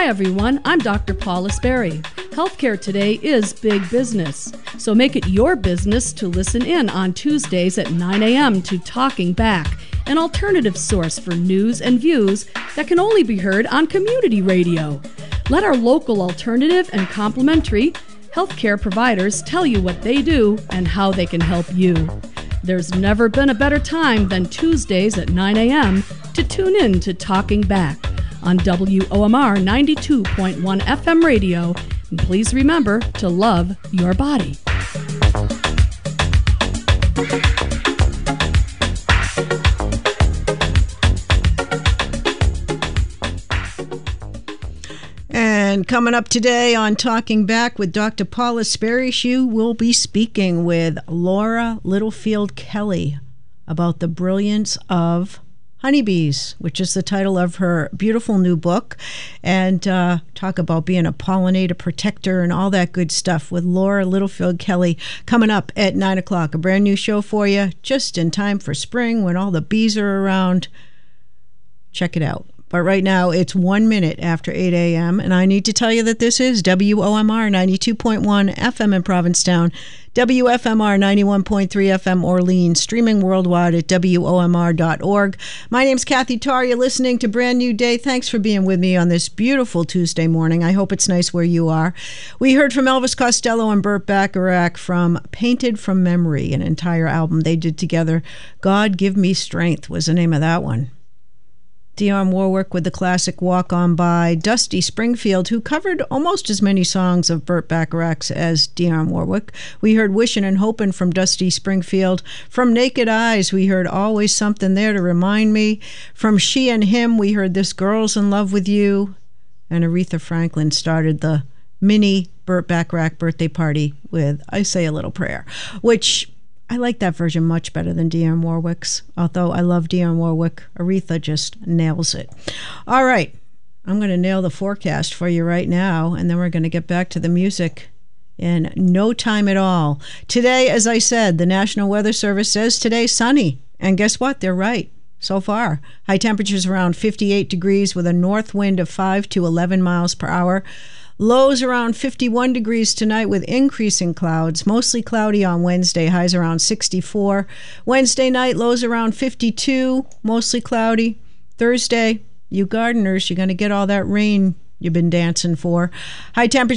Hi everyone, I'm Dr. Paula Sperry. Healthcare today is big business, so make it your business to listen in on Tuesdays at 9 a.m. to Talking Back, an alternative source for news and views that can only be heard on community radio. Let our local alternative and complementary healthcare providers tell you what they do and how they can help you. There's never been a better time than Tuesdays at 9 a.m. to tune in to Talking Back on WOMR 92.1 FM radio. And please remember to love your body. And coming up today on Talking Back with Dr. Paula Sperry, she will be speaking with Laura Littlefield Kelly about the brilliance of honeybees, which is the title of her beautiful new book, and talk about being a pollinator protector and all that good stuff with Laura Littlefield Kelly coming up at 9 o'clock. A brand new show for you, just in time for spring when all the bees are around. Check it out. But right now, it's 1 minute after 8 a.m., and I need to tell you that this is WOMR 92.1 FM in Provincetown, WFMR 91.3 FM Orleans, streaming worldwide at WOMR.org. My name's Kathy Tarr. You're listening to Brand New Day. Thanks for being with me on this beautiful Tuesday morning. I hope it's nice where you are. We heard from Elvis Costello and Burt Bacharach from Painted from Memory, an entire album they did together. God Give Me Strength was the name of that one. Dionne Warwick with the classic Walk On By. Dusty Springfield, who covered almost as many songs of Burt Bacharach's as Dionne Warwick. We heard Wishin' and Hopin' from Dusty Springfield. From Naked Eyes, we heard Always Something There to Remind Me. From She and Him, we heard This Girl's in Love with You. And Aretha Franklin started the mini Burt Bacharach birthday party with I Say a Little Prayer, which I like that version much better than Dionne Warwick's. Although I love Dionne Warwick, Aretha just nails it. All right, I'm going to nail the forecast for you right now, and then we're going to get back to the music in no time at all. Today, as I said, the National Weather Service says today sunny. And guess what? They're right. So far, high temperatures around 58 degrees with a north wind of 5 to 11 miles per hour. Lows around 51 degrees tonight with increasing clouds. Mostly cloudy on Wednesday, highs around 64. Wednesday night, lows around 52, mostly cloudy. Thursday, you gardeners, you're going to get all that rain you've been dancing for. High temperatures